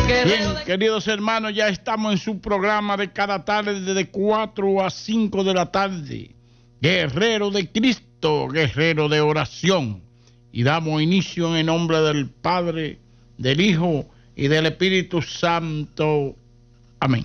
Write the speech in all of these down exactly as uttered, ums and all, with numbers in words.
Bien, queridos hermanos, ya estamos en su programa de cada tarde desde cuatro a cinco de la tarde. Guerrero de Cristo, guerrero de oración. Y damos inicio en el nombre del Padre, del Hijo y del Espíritu Santo. Amén.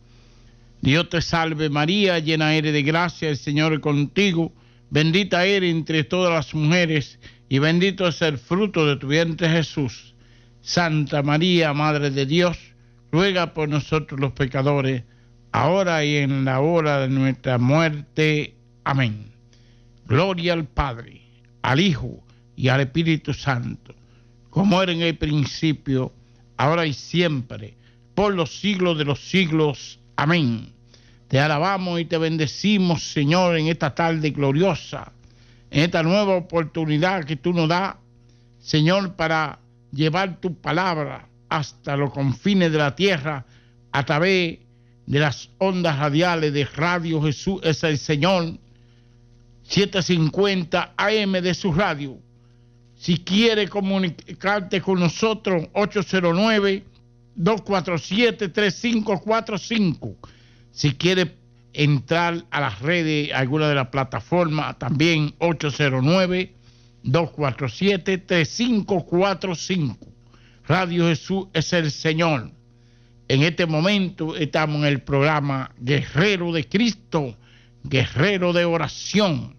Dios te salve María, llena eres de gracia, el Señor es contigo. Bendita eres entre todas las mujeres y bendito es el fruto de tu vientre Jesús. Santa María, Madre de Dios, ruega por nosotros los pecadores, ahora y en la hora de nuestra muerte. Amén. Gloria al Padre, al Hijo y al Espíritu Santo, como era en el principio, ahora y siempre, por los siglos de los siglos. Amén. Te alabamos y te bendecimos, Señor, en esta tarde gloriosa, en esta nueva oportunidad que tú nos das, Señor, para llevar tu palabra hasta los confines de la tierra a través de las ondas radiales de Radio Jesús es el Señor, setecientos cincuenta A M de su radio. Si quiere comunicarte con nosotros, ocho cero nueve, dos cuatro siete, tres cinco cuatro cinco. Si quiere entrar a las redes, alguna de las plataformas, también ocho cero nueve, dos cuatro siete, tres cinco cuatro cinco. Radio Jesús es el Señor. En este momento estamos en el programa Guerrero de Cristo, Guerrero de Oración.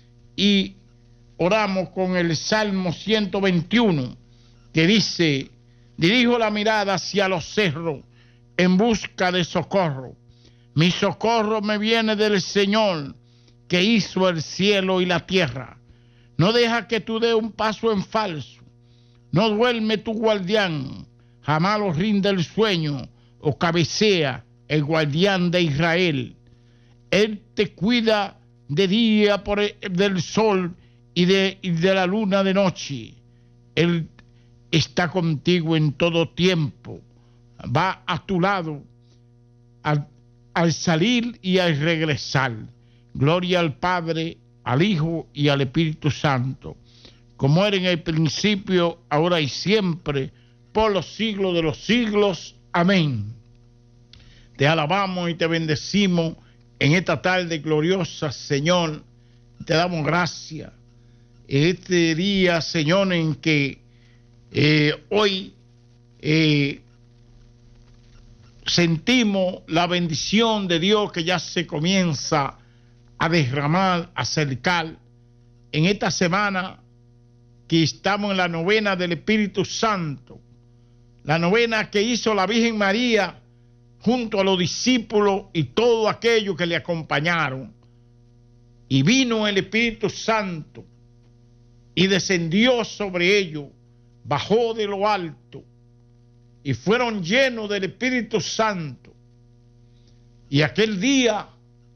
Y oramos con el Salmo ciento veintiuno, que dice: dirijo la mirada hacia los cerros en busca de socorro. Mi socorro me viene del Señor, que hizo el cielo y la tierra. No deja que tú des un paso en falso. No duerme tu guardián, jamás lo rinde el sueño, o cabecea el guardián de Israel. Él te cuida de día por el, del sol y de, y de la luna de noche. Él está contigo en todo tiempo. Va a tu lado al, al salir y al regresar. Gloria al Padre, al Hijo y al Espíritu Santo, como era en el principio, ahora y siempre, por los siglos de los siglos. Amén. Te alabamos y te bendecimos en esta tarde gloriosa, Señor. Te damos gracias en este día, Señor, en que eh, hoy eh, sentimos la bendición de Dios que ya se comienza a derramar, a acercar en esta semana que estamos en la novena del Espíritu Santo, la novena que hizo la Virgen María junto a los discípulos y todos aquellos que le acompañaron. Y vino el Espíritu Santo y descendió sobre ellos, bajó de lo alto y fueron llenos del Espíritu Santo. Y aquel día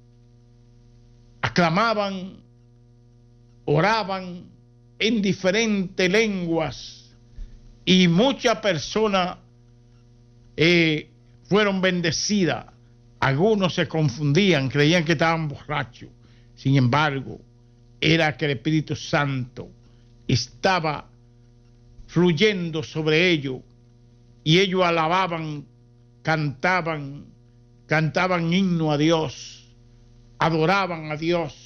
aclamaban, oraban en diferentes lenguas y muchas personas eh, fueron bendecidas. Algunos se confundían, creían que estaban borrachos. Sin embargo, era que el Espíritu Santo estaba fluyendo sobre ellos y ellos alababan, cantaban, cantaban himno a Dios, adoraban a Dios,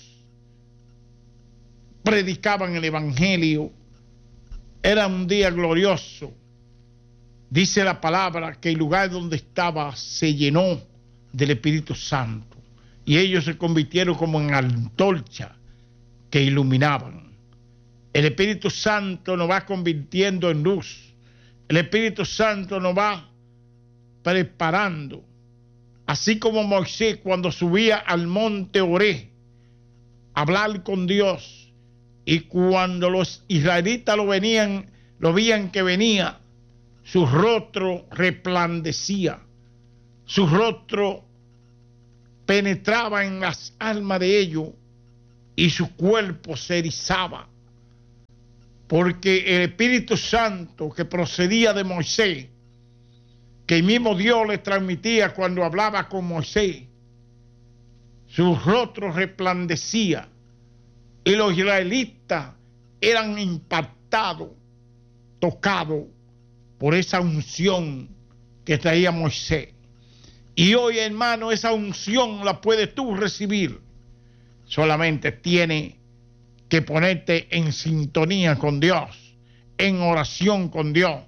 predicaban el Evangelio. Era un día glorioso. Dice la palabra que el lugar donde estaba se llenó del Espíritu Santo y ellos se convirtieron como en antorchas que iluminaban. El Espíritu Santo nos va convirtiendo en luz. El Espíritu Santo nos va preparando. Así como Moisés, cuando subía al monte Oré a hablar con Dios, y cuando los israelitas lo venían, lo veían que venía, su rostro resplandecía, su rostro penetraba en las almas de ellos y su cuerpo se erizaba, porque el Espíritu Santo que procedía de Moisés, que el mismo Dios le transmitía cuando hablaba con Moisés, su rostro resplandecía y los israelitas eran impactados, tocados por esa unción que traía Moisés. Y hoy, hermano, esa unción la puedes tú recibir. Solamente tienes que ponerte en sintonía con Dios, en oración con Dios,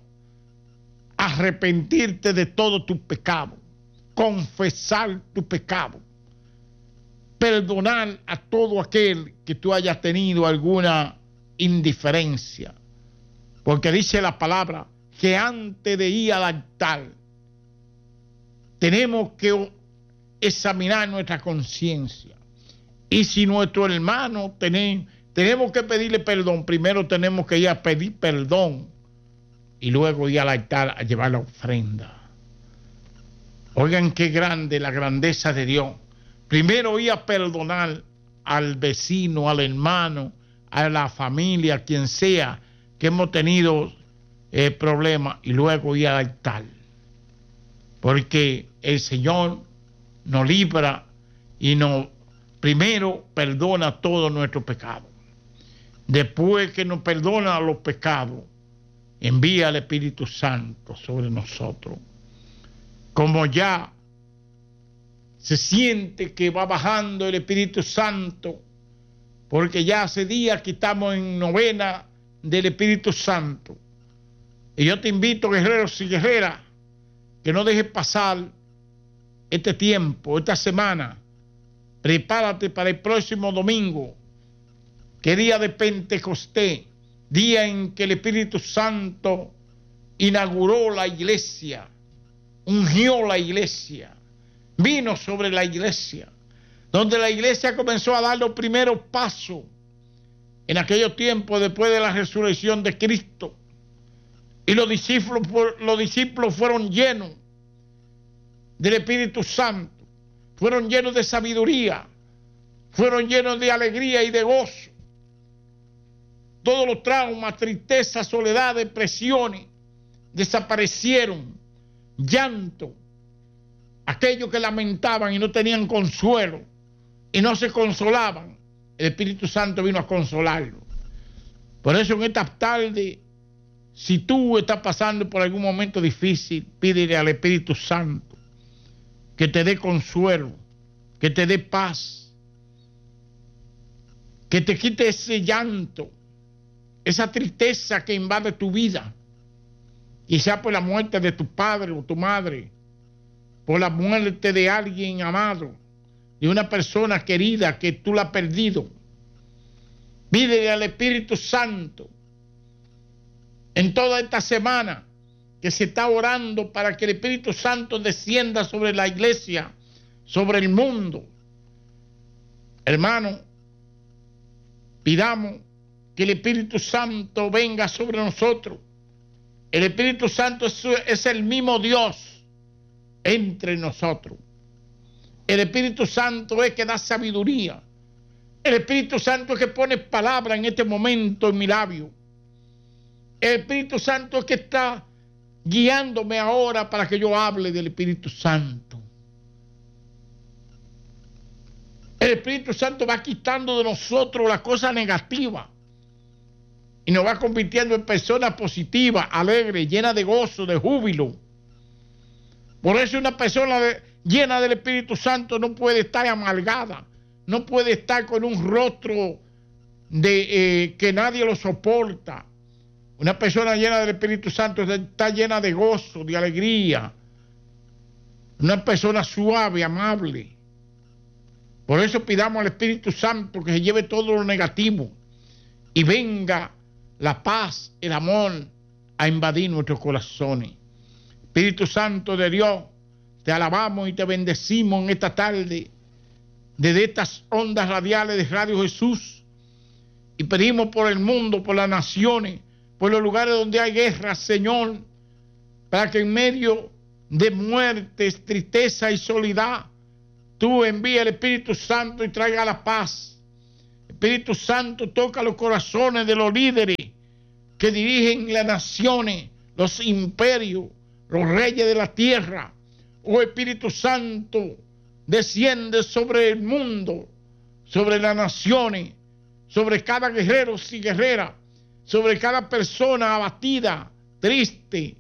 arrepentirte de todo tu pecado, confesar tu pecado, perdonar a todo aquel que tú hayas tenido alguna indiferencia. Porque dice la palabra que antes de ir al altar tenemos que examinar nuestra conciencia. Y si nuestro hermano tenemos, tenemos que pedirle perdón, primero tenemos que ir a pedir perdón y luego ir al altar a llevar la ofrenda. Oigan qué grande la grandeza de Dios. Primero ir a perdonar al vecino, al hermano, a la familia, a quien sea que hemos tenido eh, problemas, y luego ir al altar. Porque el Señor nos libra y nos primero perdona todos nuestros pecados. Después que nos perdona los pecados, envía al Espíritu Santo sobre nosotros. Como ya se siente que va bajando el Espíritu Santo, porque ya hace días que estamos en novena del Espíritu Santo. Y yo te invito, guerreros y guerreras, que no dejes pasar este tiempo, esta semana. Prepárate para el próximo domingo, que día de Pentecostés, día en que el Espíritu Santo inauguró la iglesia, ungió la iglesia, vino sobre la iglesia, donde la iglesia comenzó a dar los primeros pasos en aquellos tiempos después de la resurrección de Cristo. Y los discípulos, los discípulos fueron llenos del Espíritu Santo, fueron llenos de sabiduría, fueron llenos de alegría y de gozo. Todos los traumas, tristeza, soledad, depresiones desaparecieron. Llanto, aquellos que lamentaban y no tenían consuelo y no se consolaban, el Espíritu Santo vino a consolarlos. Por eso en esta tarde, si tú estás pasando por algún momento difícil, pídele al Espíritu Santo que te dé consuelo, que te dé paz, que te quite ese llanto, esa tristeza que invade tu vida, quizá por la muerte de tu padre o tu madre, por la muerte de alguien amado, de una persona querida que tú la has perdido. Pídele al Espíritu Santo en toda esta semana que se está orando para que el Espíritu Santo descienda sobre la iglesia, sobre el mundo. Hermano, pidamos que el Espíritu Santo venga sobre nosotros. El Espíritu Santo es, es el mismo Dios entre nosotros. El Espíritu Santo es que da sabiduría. El Espíritu Santo es que pone palabra en este momento en mi labio. El Espíritu Santo es que está guiándome ahora para que yo hable del Espíritu Santo. El Espíritu Santo va quitando de nosotros las cosas negativas y nos va convirtiendo en personas positivas, alegres, llenas de gozo, de júbilo. Por eso una persona de, llena del Espíritu Santo no puede estar amargada, no puede estar con un rostro de eh, que nadie lo soporta. Una persona llena del Espíritu Santo está llena de gozo, de alegría. Una persona suave, amable. Por eso pidamos al Espíritu Santo que se lleve todo lo negativo y venga la paz, el amor a invadir nuestros corazones. Espíritu Santo de Dios, te alabamos y te bendecimos en esta tarde desde estas ondas radiales de Radio Jesús, y pedimos por el mundo, por las naciones, por los lugares donde hay guerra, Señor, para que en medio de muertes, tristeza y soledad, tú envíes el Espíritu Santo y traiga la paz. Espíritu Santo, toca los corazones de los líderes que dirigen las naciones, los imperios, los reyes de la tierra. Oh Espíritu Santo, desciende sobre el mundo, sobre las naciones, sobre cada guerrero y guerrera, sobre cada persona abatida, triste,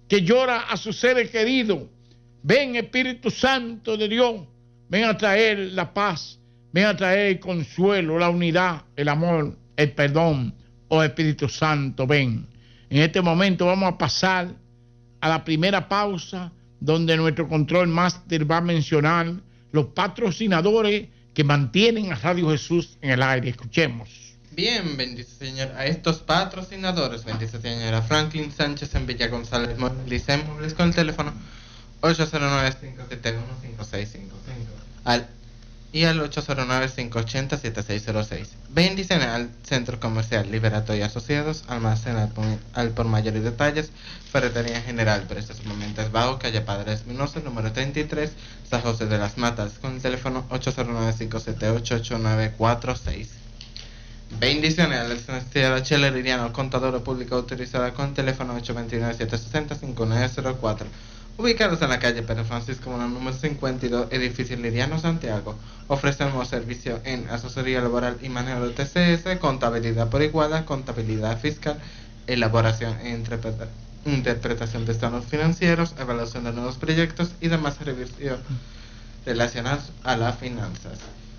que llora a sus seres queridos. Ven, Espíritu Santo de Dios, ven a traer la paz, ven a traer el consuelo, la unidad, el amor, el perdón. Oh Espíritu Santo, ven. En este momento vamos a pasar a la primera pausa, donde nuestro control máster va a mencionar los patrocinadores que mantienen a Radio Jesús en el aire. Escuchemos. Bien, bendice Señor a estos patrocinadores. Bendice Señor a Franklin Sánchez en Villa González, Licey Móviles con el teléfono ocho cero nueve, cinco siete uno, cinco seis cinco cinco al, y al ocho cero nueve, cinco ocho cero, siete seis cero seis. Bendice al Centro Comercial Liberato y Asociados, almacén al por, al por mayor y detalles, Ferretería General, precios momentos bajos, calle Padre Espinosa, número treinta y tres, San José de las Matas, con el teléfono ocho cero nueve, cinco siete ocho, ocho nueve cuatro seis. Bendiciones a la licenciada Chela Liriano, contadora pública autorizada, con teléfono ocho dos nueve, siete seis cero, cinco nueve cero cuatro. Ubicados en la calle Pedro Francisco Morán, número cincuenta y dos, edificio Liriano, Santiago. Ofrecemos servicio en asesoría laboral y manejo de T C S, contabilidad por igualdad, contabilidad fiscal, elaboración e interpreta interpretación de estados financieros, evaluación de nuevos proyectos y demás servicios relacionados a las finanzas.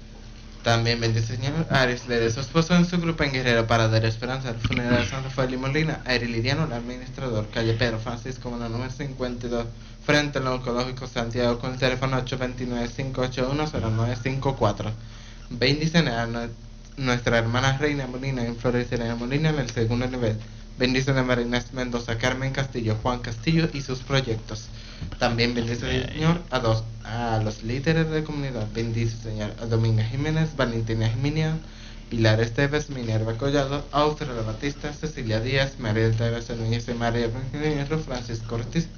También bendice Señor Aris le de su esposo en su grupo en Guerrero para dar esperanza al funeral de San Rafael y Molina, Aris Liriano, el administrador, calle Pedro Francisco, número cincuenta y dos, frente al oncológico Santiago, con el teléfono ocho dos nueve, cinco ocho uno, cero nueve cinco cuatro. Bendice a nuestra hermana Reina Molina en Flores de Molina en el segundo nivel. Bendice a Marinés Mendoza, Carmen Castillo, Juan Castillo y sus proyectos. También bendice Señor a, dos, a los líderes de comunidad. Bendice Señor a Dominga Jiménez, Valentina Jiménez, Pilar Esteves, Minerva Collado, Austria Batista, Cecilia Díaz, María Teresa Núñez y María Benjamín, Francisco Ortiz,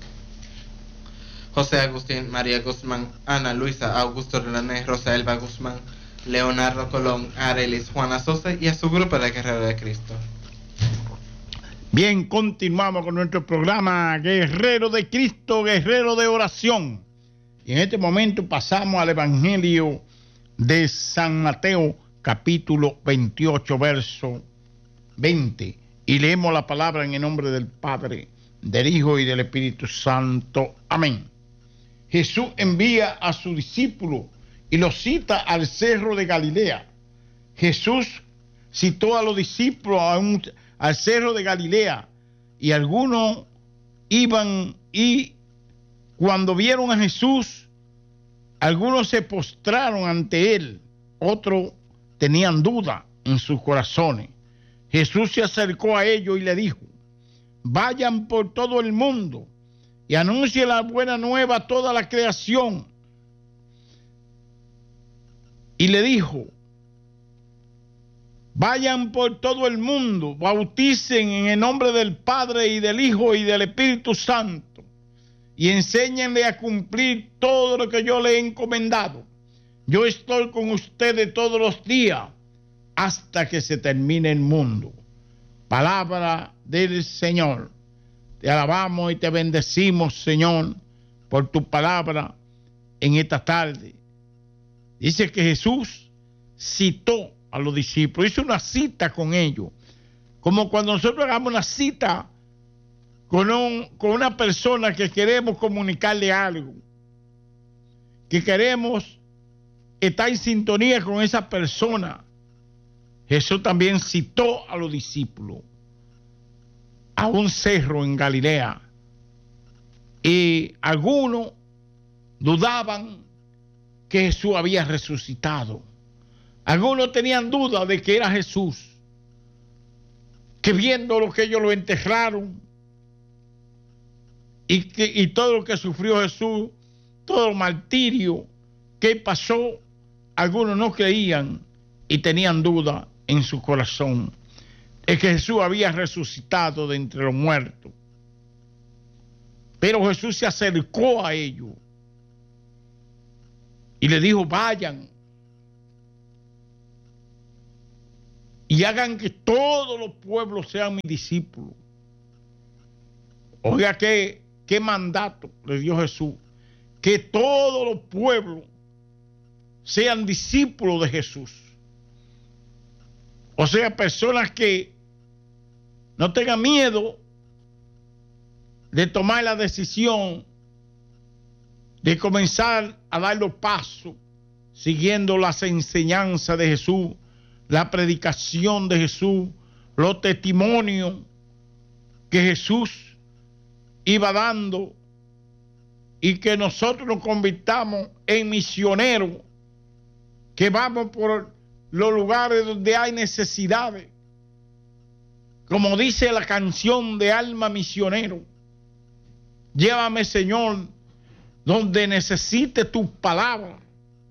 José Agustín, María Guzmán, Ana Luisa, Augusto René, Rosa Elba Guzmán, Leonardo Colón, Arelis, Juana Sosa y a su grupo de Guerrero de Cristo. Bien, continuamos con nuestro programa Guerrero de Cristo, Guerrero de Oración. Y en este momento pasamos al Evangelio de San Mateo, capítulo veintiocho, verso veinte. Y leemos la palabra en el nombre del Padre, del Hijo y del Espíritu Santo. Amén. Jesús envía a su discípulo y los cita al cerro de Galilea. Jesús citó a los discípulos a un al cerro de Galilea, y algunos iban, y cuando vieron a Jesús, algunos se postraron ante él, otros tenían duda en sus corazones. Jesús se acercó a ellos y le dijo: vayan por todo el mundo y anuncien la buena nueva a toda la creación. Y le dijo: vayan por todo el mundo, bauticen en el nombre del Padre y del Hijo y del Espíritu Santo, y enséñenle a cumplir todo lo que yo le he encomendado. Yo estoy con ustedes todos los días hasta que se termine el mundo. Palabra del Señor. Te alabamos y te bendecimos, Señor, por tu palabra en esta tarde. Dice que Jesús citó a los discípulos, hizo una cita con ellos, como cuando nosotros hagamos una cita con, un, con una persona que queremos comunicarle algo, que queremos estar en sintonía con esa persona. Jesús también citó a los discípulos a un cerro en Galilea, y algunos dudaban que Jesús había resucitado. Algunos tenían duda de que era Jesús, que viendo lo que ellos lo enterraron y, que, y todo lo que sufrió Jesús, todo el martirio que pasó, algunos no creían y tenían duda en su corazón de que Jesús había resucitado de entre los muertos. Pero Jesús se acercó a ellos y le dijo: vayan y hagan que todos los pueblos sean mis discípulos. Oiga, qué, qué mandato le dio Jesús: que todos los pueblos sean discípulos de Jesús. O sea, personas que no tengan miedo de tomar la decisión de comenzar a dar los pasos siguiendo las enseñanzas de Jesús, la predicación de Jesús, los testimonios que Jesús iba dando, y que nosotros nos convirtamos en misioneros que vamos por los lugares donde hay necesidades, como dice la canción de Alma Misionero. Llévame, Señor, donde necesite tus palabras.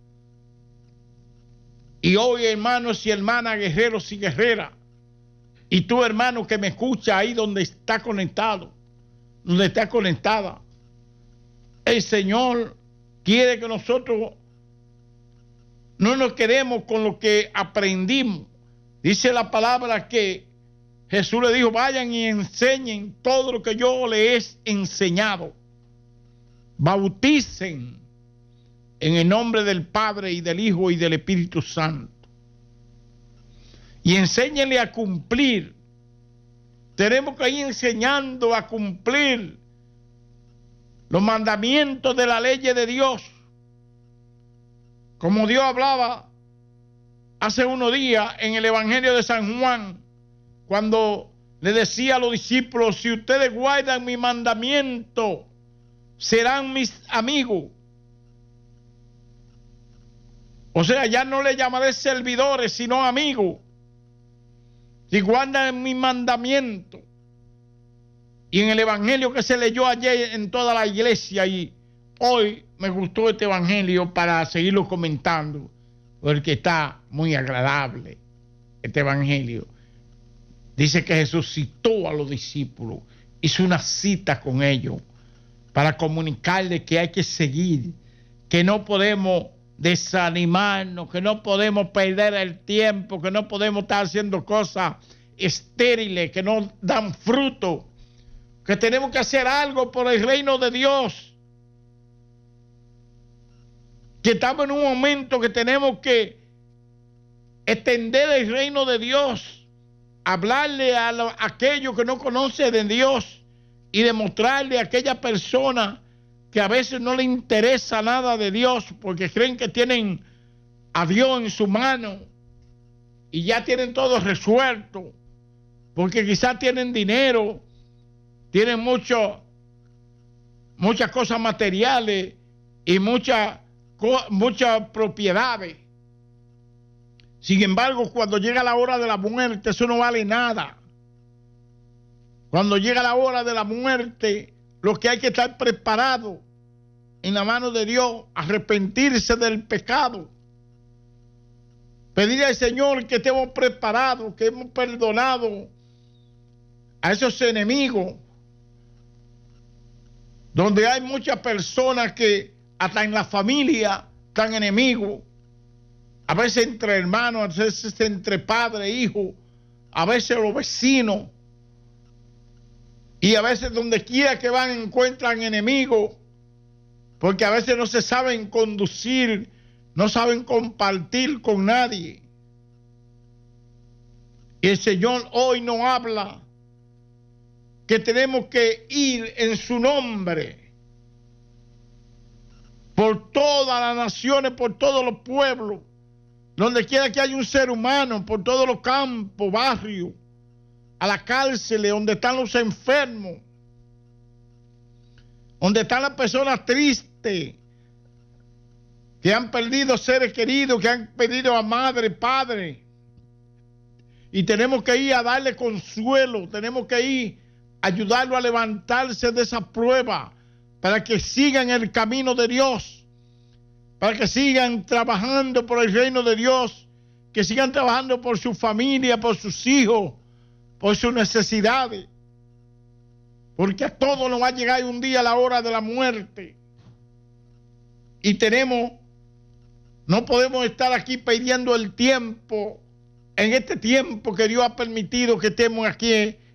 Y hoy, hermanos y hermanas, guerreros y guerreras, y tú, hermano, que me escucha ahí donde está conectado, donde está conectada, el Señor quiere que nosotros no nos quedemos con lo que aprendimos. Dice la palabra que Jesús le dijo: vayan y enseñen todo lo que yo les he enseñado. Bauticen en el nombre del Padre y del Hijo y del Espíritu Santo. Y enséñenle a cumplir. Tenemos que ir enseñando a cumplir los mandamientos de la ley de Dios. Como Dios hablaba hace unos días en el Evangelio de San Juan, cuando le decía a los discípulos: si ustedes guardan mi mandamiento, serán mis amigos. O sea, ya no le llamaré servidores, sino amigos. Si guardan mi mandamiento. Y en el evangelio que se leyó ayer en toda la iglesia, y hoy me gustó este evangelio para seguirlo comentando, porque está muy agradable este evangelio. Dice que Jesús citó a los discípulos, hizo una cita con ellos para comunicarles que hay que seguir, que no podemos desanimarnos, que no podemos perder el tiempo, que no podemos estar haciendo cosas estériles que no dan fruto, que tenemos que hacer algo por el reino de Dios, que estamos en un momento que tenemos que extender el reino de Dios, hablarle a, lo, a aquellos que no conocen de Dios y demostrarle a aquella persona que a veces no le interesa nada de Dios porque creen que tienen a Dios en su mano y ya tienen todo resuelto, porque quizás tienen dinero, tienen mucho, muchas cosas materiales y muchas muchas propiedades. Sin embargo, cuando llega la hora de la muerte, eso no vale nada. Cuando llega la hora de la muerte, lo que hay que estar preparado en la mano de Dios, arrepentirse del pecado, pedirle al Señor que estemos preparados, que hemos perdonado a esos enemigos, donde hay muchas personas que hasta en la familia están enemigos, a veces entre hermanos, a veces entre padre e hijo, a veces los vecinos, y a veces donde quiera que van encuentran enemigos, porque a veces no se saben conducir, no saben compartir con nadie. Y el Señor hoy nos habla que tenemos que ir en su nombre por todas las naciones, por todos los pueblos, donde quiera que haya un ser humano, por todos los campos, barrios, a las cárceles, donde están los enfermos, donde están las personas tristes, que han perdido seres queridos, que han perdido a madre, padre. Y tenemos que ir a darle consuelo, tenemos que ir a ayudarlo a levantarse de esa prueba, para que sigan el camino de Dios, para que sigan trabajando por el reino de Dios, que sigan trabajando por su familia, por sus hijos, por sus necesidades, porque a todos nos va a llegar un día la hora de la muerte, y tenemos, no podemos estar aquí perdiendo el tiempo, en este tiempo que Dios ha permitido que estemos aquí